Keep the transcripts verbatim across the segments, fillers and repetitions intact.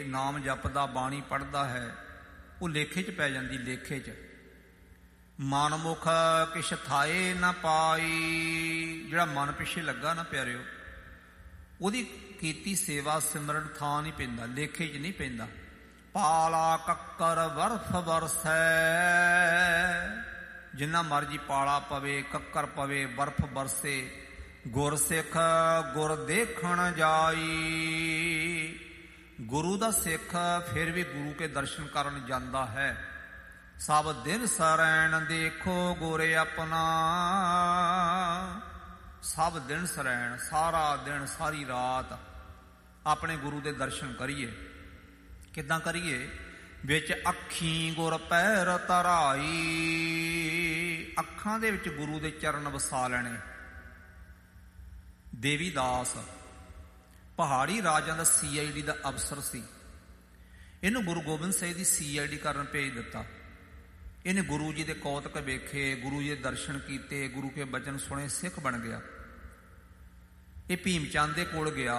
ਨਾਮ ਜਪਦਾ, ਬਾਣੀ ਪੜ੍ਹਦਾ ਹੈ, ਉਹ ਲੇਖੇ 'ਚ ਪੈ ਜਾਂਦੀ, ਲੇਖੇ 'ਚ। ਮਨਮੁਖ ਕਿਛ ਥਾਏ ਨਾ ਪਾਈ, ਜਿਹੜਾ ਮਨ ਪਿੱਛੇ ਲੱਗਾ ਨਾ ਪਿਆਰਿਓ, ਉਹਦੀ ਕੀਤੀ ਸੇਵਾ ਸਿਮਰਨ ਥਾਂ ਨਹੀਂ ਪੈਂਦਾ, ਲੇਖੇ 'ਚ ਨਹੀਂ ਪੈਂਦਾ। ਪਾਲਾ ਕੱਕਰ ਬਰਫ ਬਰਸੈ, ਜਿੰਨਾ ਮਰਜੀ ਪਾਲਾ ਪਵੇ, ਕੱਕਰ ਪਵੇ, ਬਰਫ ਬਰਸੇ, ਗੁਰ ਸਿੱਖ ਗੁਰ ਦੇਖਣ ਜਾਈ। ਗੁਰੂ ਦਾ ਸਿੱਖ ਫਿਰ ਵੀ ਗੁਰੂ ਕੇ ਦਰਸ਼ਨ ਕਰਨ ਜਾਂਦਾ ਹੈ। ਸਭ ਦਿਨ ਸਰੈਣ ਦੇਖੋ ਗੁਰ ਆਪਣਾ, ਸਭ ਦਿਨ ਸਰੈਣ, ਸਾਰਾ ਦਿਨ ਸਾਰੀ ਰਾਤ ਆਪਣੇ ਗੁਰੂ ਦੇ ਦਰਸ਼ਨ ਕਰੀਏ। ਕਿੱਦਾਂ ਕਰੀਏ? ਵਿੱਚ ਅੱਖੀਂ ਗੁਰ ਪੈਰ ਧਰਾਈ, ਅੱਖਾਂ ਦੇ ਵਿੱਚ ਗੁਰੂ ਦੇ ਚਰਨ ਵਸਾ ਲੈਣੇ। ਦੇਵੀਦਾਸ ਪਹਾੜੀ ਰਾਜਾਂ ਦਾ ਸੀ ਆਈ ਡੀ ਦਾ ਅਫਸਰ ਸੀ। ਇਹਨੂੰ ਗੁਰੂ ਗੋਬਿੰਦ ਸਿੰਘ ਦੀ ਸੀ ਆਈ ਡੀ ਕਰਨ ਭੇਜ ਦਿੱਤਾ। ਇਹਨੇ ਗੁਰੂ ਜੀ ਦੇ ਕੌਤਕ ਵੇਖੇ, ਗੁਰੂ ਜੀ ਦੇ ਦਰਸ਼ਨ ਕੀਤੇ, ਗੁਰੂ ਕੇ ਬਚਨ ਸੁਣੇ, ਸਿੱਖ ਬਣ ਗਿਆ। ਇਹ ਭੀਮ ਚੰਦ ਦੇ ਕੋਲ ਗਿਆ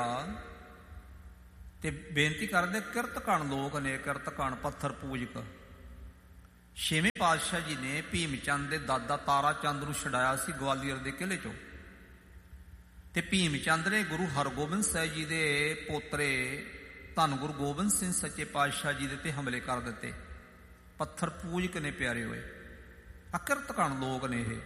ਤੇ ਬੇਨਤੀ ਕਰਦੇ, ਕਿਰਤਕਣ ਲੋਕ ਨੇ, ਕਿਰਤਕਣ ਪੱਥਰ ਪੂਜਕ। ਛੇਵੇਂ ਪਾਤਸ਼ਾਹ ਜੀ ਨੇ ਭੀਮ ਚੰਦ ਦੇ ਦਾਦਾ ਤਾਰਾ ਚੰਦ ਨੂੰ ਛਡਾਇਆ ਸੀ ਗਵਾਲੀਅਰ ਦੇ ਕਿਲ੍ਹੇ ਚੋਂ, ਤੇ ਭੀਮ ਚੰਦ ਨੇ ਗੁਰੂ ਹਰਗੋਬਿੰਦ ਸਾਹਿਬ ਜੀ ਦੇ ਪੋਤਰੇ ਧੰਨ ਗੁਰੂ ਗੋਬਿੰਦ ਸਿੰਘ ਸੱਚੇ ਪਾਤਸ਼ਾਹ ਜੀ ਦੇ ਤੇ ਹਮਲੇ ਕਰ ਦਿੱਤੇ। ਪੱਥਰ ਪੂਜਕ ਨੇ ਪਿਆਰੇ ਹੋਏ, ਅਕਿਰਤਕਣ ਲੋਕ ਨੇ ਇਹ।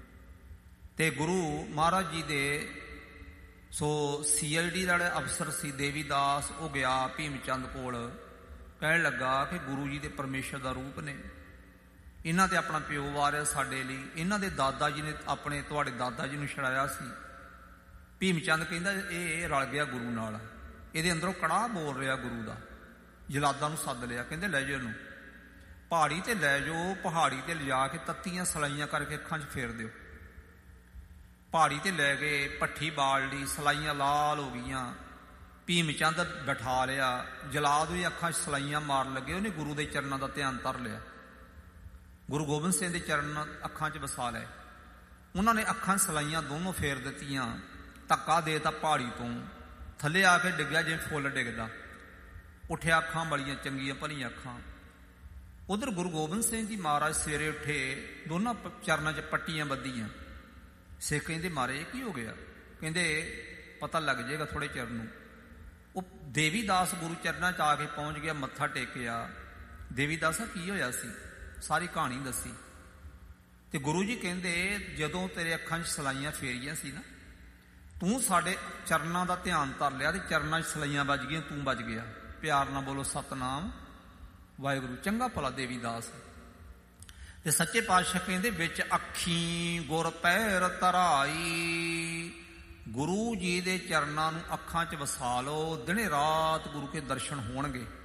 ਤੇ ਗੁਰੂ ਮਹਾਰਾਜ ਜੀ ਦੇ ਸੋ ਸੀ ਆਈ ਡੀ ਦਾ ਜਿਹੜਾ ਅਫਸਰ ਸੀ ਦੇਵੀਦਾਸ, ਉਹ ਗਿਆ ਭੀਮ ਚੰਦ ਕੋਲ, ਕਹਿਣ ਲੱਗਾ ਕਿ ਗੁਰੂ ਜੀ ਦੇ ਪਰਮੇਸ਼ਰ ਦਾ ਰੂਪ ਨੇ, ਇਹਨਾਂ ਤੇ ਆਪਣਾ ਪਿਓ ਵਾਰਿਆ ਸਾਡੇ ਲਈ, ਇਹਨਾਂ ਦੇ ਦਾਦਾ ਜੀ ਨੇ ਆਪਣੇ ਤੁਹਾਡੇ ਦਾਦਾ ਜੀ ਨੂੰ ਛੜਾਇਆ ਸੀ। ਭੀਮ ਚੰਦ ਕਹਿੰਦਾ ਇਹ ਰਲ ਗਿਆ ਗੁਰੂ ਨਾਲ, ਇਹਦੇ ਅੰਦਰੋਂ ਕੜਾਹ ਬੋਲ ਰਿਹਾ ਗੁਰੂ ਦਾ। ਜਲਾਦਾਂ ਨੂੰ ਸੱਦ ਲਿਆ, ਕਹਿੰਦੇ ਲੈ ਜਾਓ ਇਹਨੂੰ, ਪਹਾੜੀ ਤੇ ਲੈ ਜਾਓ, ਪਹਾੜੀ ਤੇ ਲਿਜਾ ਕੇ ਤੱਤੀਆਂ ਸਲਾਈਆਂ ਕਰਕੇ ਅੱਖਾਂ 'ਚ ਫੇਰ ਦਿਓ। ਪਹਾੜੀ ਤੇ ਲੈ ਗਏ, ਭੱਠੀ ਬਾਲ ਲਈ, ਸਲਾਈਆਂ ਲਾਲ ਹੋ ਗਈਆਂ। ਭੀਮ ਚੰਦ ਬਿਠਾ ਲਿਆ, ਜਲਾਦ ਵੀ ਅੱਖਾਂ 'ਚ ਸਲਾਈਆਂ ਮਾਰਨ ਲੱਗੇ। ਉਹਨੇ ਗੁਰੂ ਦੇ ਚਰਨਾਂ ਦਾ ਧਿਆਨ ਧਰ ਲਿਆ, ਗੁਰੂ ਗੋਬਿੰਦ ਸਿੰਘ ਦੇ ਚਰਨ ਅੱਖਾਂ 'ਚ ਵਸਾ ਲਏ। ਉਹਨਾਂ ਨੇ ਅੱਖਾਂ 'ਚ ਸਲਾਈਆਂ ਦੋਨੋਂ ਫੇਰ ਦਿੱਤੀਆਂ, ਧੱਕਾ ਦੇ ਤਾ, ਪਹਾੜੀ ਤੋਂ ਥੱਲੇ ਆ ਕੇ ਡਿੱਗਿਆ ਜਿਵੇਂ ਫੁੱਲ ਡਿੱਗਦਾ। ਉੱਠਿਆ, ਅੱਖਾਂ ਬੜੀਆਂ ਚੰਗੀਆਂ ਭਲੀਆਂ ਅੱਖਾਂ। ਉਧਰ ਗੁਰੂ ਗੋਬਿੰਦ ਸਿੰਘ ਜੀ ਮਹਾਰਾਜ ਸਵੇਰੇ ਉੱਠੇ, ਦੋਨਾਂ ਚਰਨਾਂ 'ਚ ਪੱਟੀਆਂ ਬੱਧੀਆਂ। ਸਿੱਖ ਕਹਿੰਦੇ ਮਾਰੇ ਇਹ ਕੀ ਹੋ ਗਿਆ? ਕਹਿੰਦੇ ਪਤਾ ਲੱਗ ਜਾਏਗਾ ਥੋੜੇ ਚਿਰ ਨੂੰ। ਉਹ ਦੇਵੀਦਾਸ ਗੁਰੂ ਚਰਨਾਂ 'ਚ ਆ ਕੇ ਪਹੁੰਚ ਗਿਆ, ਮੱਥਾ ਟੇਕਿਆ। ਦੇਵੀਦਾਸਾ ਕੀ ਹੋਇਆ ਸੀ? ਸਾਰੀ ਕਹਾਣੀ ਦੱਸੀ। ਤੇ ਗੁਰੂ ਜੀ ਕਹਿੰਦੇ ਜਦੋਂ ਤੇਰੇ ਅੱਖਾਂ 'ਚ ਸਲਾਈਆਂ ਫੇਰੀਆਂ ਸੀ ਨਾ, ਤੂੰ ਸਾਡੇ ਚਰਨਾਂ ਦਾ ਧਿਆਨ ਧਰ ਲਿਆ ਤੇ ਚਰਨਾਂ 'ਚ ਸਲਾਈਆਂ ਵੱਜ ਗਈਆਂ, ਤੂੰ ਵੱਜ ਗਿਆ। ਪਿਆਰ ਨਾਲ ਬੋਲੋ ਸਤਨਾਮ ਵਾਹਿਗੁਰੂ। ਚੰਗਾ ਭਲਾ ਦੇਵੀਦਾਸ। ਤੇ ਸੱਚੇ ਪਾਤਸ਼ਾਹ ਕਹਿੰਦੇ ਵਿੱਚ ਅੱਖੀਂ ਗੁਰ ਪੈਰ ਧਰਾਈ, ਗੁਰੂ ਜੀ ਦੇ ਚਰਨਾਂ ਨੂੰ ਅੱਖਾਂ 'ਚ ਵਸਾ ਲਓ, ਦਿਨੇ ਰਾਤ ਗੁਰੂ ਕੇ ਦਰਸ਼ਨ ਹੋਣਗੇ।